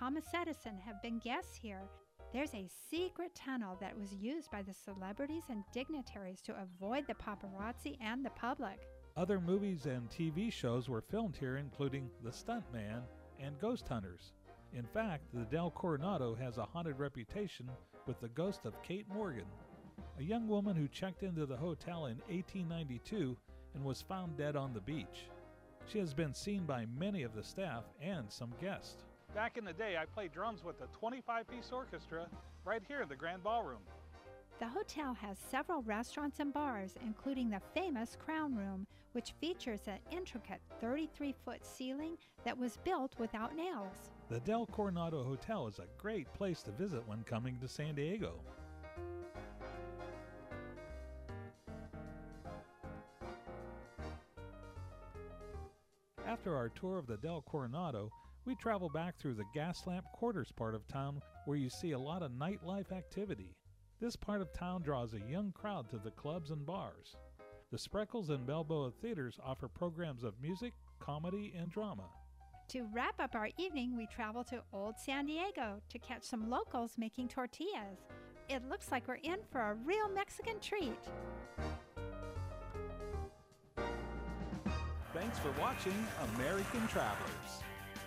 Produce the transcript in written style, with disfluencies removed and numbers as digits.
Thomas Edison have been guests here. There's a secret tunnel that was used by the celebrities and dignitaries to avoid the paparazzi and the public. Other movies and TV shows were filmed here, including The Stuntman and Ghost Hunters. In fact, the Del Coronado has a haunted reputation with the ghost of Kate Morgan, a young woman who checked into the hotel in 1892 and was found dead on the beach. She has been seen by many of the staff and some guests. Back in the day, I played drums with a 25-piece orchestra right here in the Grand Ballroom. The hotel has several restaurants and bars, including the famous Crown Room, which features an intricate 33-foot ceiling that was built without nails. The Del Coronado Hotel is a great place to visit when coming to San Diego. After our tour of the Del Coronado, we travel back through the Gaslamp Quarters part of town where you see a lot of nightlife activity. This part of town draws a young crowd to the clubs and bars. The Spreckles and Balboa Theaters offer programs of music, comedy, and drama. To wrap up our evening, we travel to Old San Diego to catch some locals making tortillas. It looks like we're in for a real Mexican treat. Thanks for watching American Travelers.